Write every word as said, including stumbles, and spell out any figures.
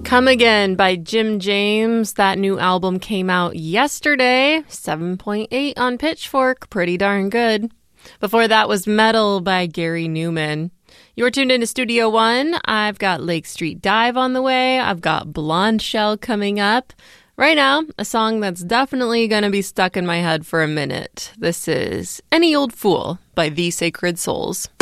Come Again by Jim James. That new album came out yesterday. seven point eight on Pitchfork. Pretty darn good. Before that was Metal by Gary Newman. You're tuned into Studio One. I've got Lake Street Dive on the way. I've got Blonde Shell coming up. Right now, a song that's definitely going to be stuck in my head for a minute. This is Any Old Fool by The Sacred Souls.